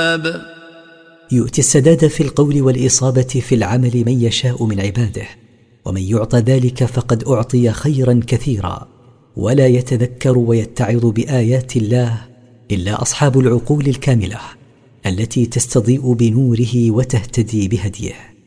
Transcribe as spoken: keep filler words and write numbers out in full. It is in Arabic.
الألباب. يؤتي السداد في القول والإصابة في العمل من يشاء من عباده، ومن يعطى ذلك فقد أعطي خيرا كثيرا. ولا يتذكر ويتعظ بآيات الله إلا أصحاب العقول الكاملة التي تستضيء بنوره وتهتدي بهديه.